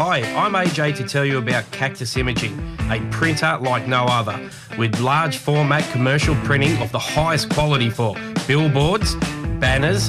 Hi, I'm AJ to tell you about Cactus Imaging, a printer like no other, with large format commercial printing of the highest quality for billboards, banners,